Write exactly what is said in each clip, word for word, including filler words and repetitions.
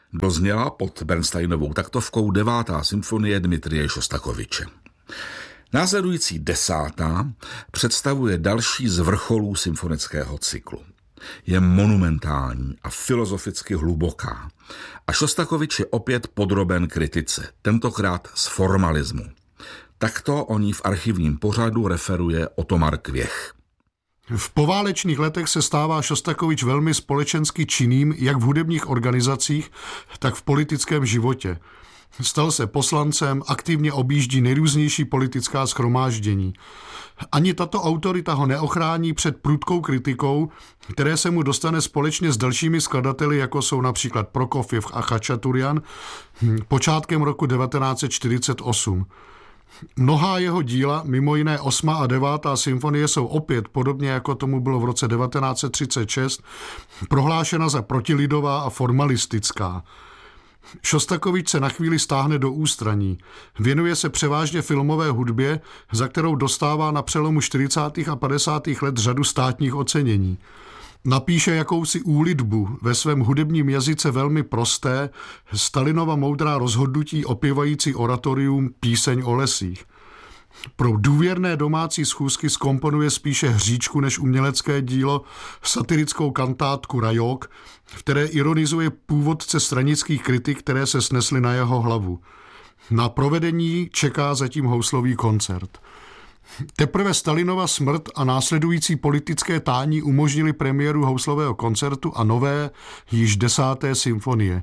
Dozněla pod Bernsteinovou taktovkou devátá symfonie Dmitrije Šostakoviče. Následující desátá představuje další z vrcholů symfonického cyklu. Je monumentální a filozoficky hluboká. A Šostakovič je opět podroben kritice, tentokrát z formalismu. Takto o ní v archivním pořadu referuje Otomar Kvěch. V poválečných letech se stává Šostakovič velmi společensky činným jak v hudebních organizacích, tak v politickém životě. Stal se poslancem, aktivně objíždí nejrůznější politická shromáždění. Ani tato autorita ho neochrání před prudkou kritikou, které se mu dostane společně s dalšími skladateli, jako jsou například Prokofjev a Chačaturian, počátkem roku devatenáct set čtyřicet osm. Mnohá jeho díla, mimo jiné osmá a devátá symfonie, jsou opět, podobně jako tomu bylo v roce devatenáct set třicet šest, prohlášena za protilidová a formalistická. Šostakovič se na chvíli stáhne do ústraní. Věnuje se převážně filmové hudbě, za kterou dostává na přelomu čtyřicátých a padesátých let řadu státních ocenění. Napíše jakousi úlitbu, ve svém hudebním jazyce velmi prosté, Stalinova moudrá rozhodnutí opěvající oratorium Píseň o lesích. Pro důvěrné domácí schůzky zkomponuje spíše hříčku než umělecké dílo, satirickou kantátku Rajok, v které ironizuje původce stranických kritik, které se snesly na jeho hlavu. Na provedení čeká zatím houslový koncert. Teprve Stalinova smrt a následující politické tání umožnili premiéru houslového koncertu a nové, již desáté symfonie.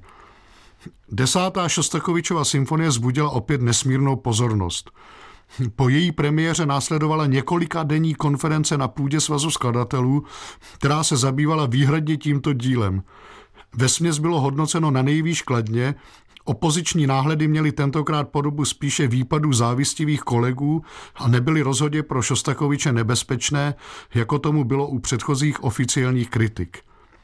Desátá Šostakovičova symfonie vzbudila opět nesmírnou pozornost. Po její premiéře následovala několika denní konference na půdě Svazu skladatelů, která se zabývala výhradně tímto dílem. Vesměs bylo hodnoceno na nejvýš kladně, opoziční náhledy měly tentokrát podobu spíše výpadů závistivých kolegů a nebyly rozhodně pro Šostakoviče nebezpečné, jako tomu bylo u předchozích oficiálních kritik.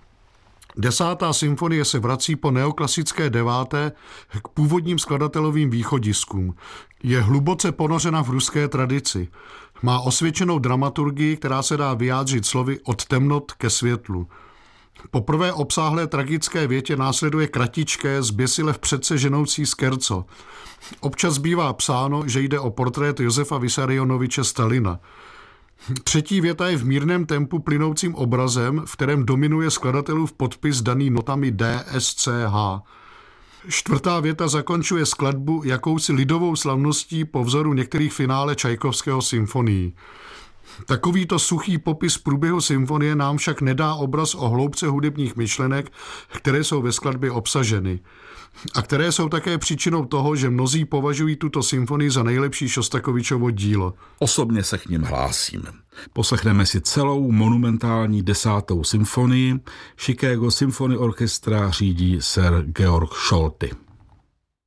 Desátá symfonie se vrací po neoklasické deváté k původním skladatelovým východiskům. Je hluboce ponořena v ruské tradici. Má osvědčenou dramaturgii, která se dá vyjádřit slovy od temnot ke světlu. Po prvé obsáhlé tragické větě následuje kratičké, zběsile vpředse ženoucí skerco. Občas bývá psáno, že jde o portrét Josefa Vissarionoviče Stalina. Třetí věta je v mírném tempu plynoucím obrazem, v kterém dominuje skladatelův podpis daný notami D, S, C, H. Čtvrtá věta zakončuje skladbu jakousi lidovou slavností po vzoru některých finále Čajkovského symfonií. Takovýto suchý popis průběhu symfonie nám však nedá obraz o hloubce hudebních myšlenek, které jsou ve skladbě obsaženy. A které jsou také příčinou toho, že mnozí považují tuto symfonii za nejlepší Šostakovičovo dílo. Osobně se k nim hlásím. Poslechneme si celou monumentální desátou symfonii. Chicago Symphony Orchestra řídí Sir Georg Scholty.